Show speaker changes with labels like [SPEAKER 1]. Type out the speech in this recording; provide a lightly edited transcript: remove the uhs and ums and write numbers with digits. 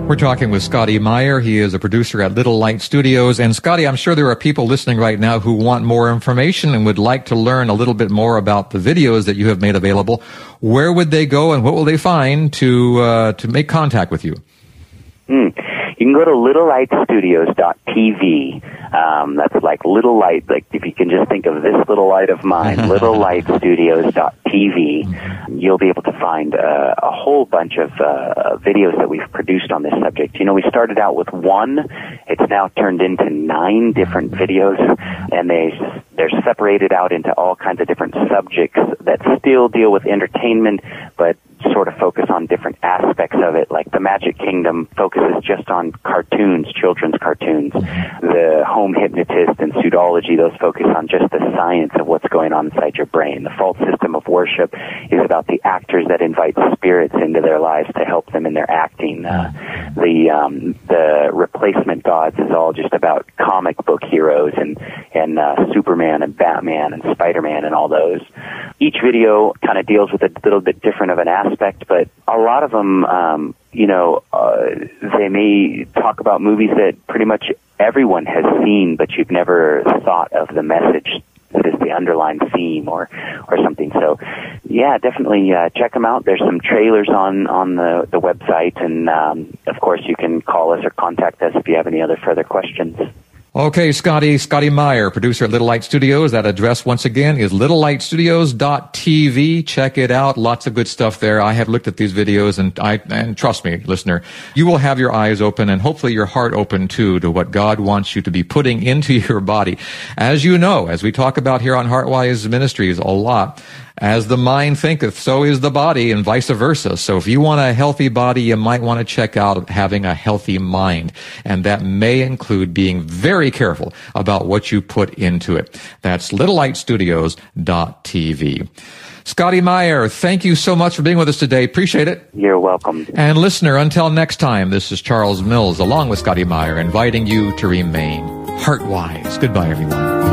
[SPEAKER 1] We're talking with Scotty Meyer. He is a producer at Little Light Studios. And Scotty, I'm sure there are people listening right now who want more information and would like to learn a little bit more about the videos that you have made available. Where would they go and what will they find to make contact with you?
[SPEAKER 2] You can go to littlelightstudios.tv. That's like Little Light, like if you can just think of this little light of mine, littlelightstudios.tv. You'll be able to find a whole bunch of videos that we've produced on this subject. You know, we started out with one. It's now turned into 9 different videos, and they're separated out into all kinds of different subjects that still deal with entertainment, but sort of focus on different aspects of it. Like the Magic Kingdom focuses just on cartoons, children's cartoons. The Home Hypnotist and Pseudology, those focus on just the science of what's going on inside your brain. The False System of Worship is about the actors that invite spirits into their lives to help them in their acting. The Replacement Gods is all just about comic book heroes and Superman and Batman and Spider-Man and all those. Each video kind of deals with a little bit different of an aspect, but a lot of them, they may talk about movies that pretty much everyone has seen, but you've never thought of the message that is the underlying theme or something. So, yeah, definitely check them out. There's some trailers on the website, and of course you can call us or contact us if you have any other further questions.
[SPEAKER 1] Okay, Scotty Meyer, producer at Little Light Studios. That address, once again, is littlelightstudios.tv. Check it out. Lots of good stuff there. I have looked at these videos, and trust me, listener, you will have your eyes open and hopefully your heart open, too, to what God wants you to be putting into your body. As you know, as we talk about here on Heartwise Ministries a lot, as the mind thinketh, so is the body, and vice versa. So if you want a healthy body, you might want to check out having a healthy mind. And that may include being very careful about what you put into it. That's littlelightstudios.tv. Scotty Meyer, thank you so much for being with us today. Appreciate it.
[SPEAKER 2] You're welcome.
[SPEAKER 1] And listener, until next time, this is Charles Mills, along with Scotty Meyer, inviting you to remain heart-wise. Goodbye, everyone.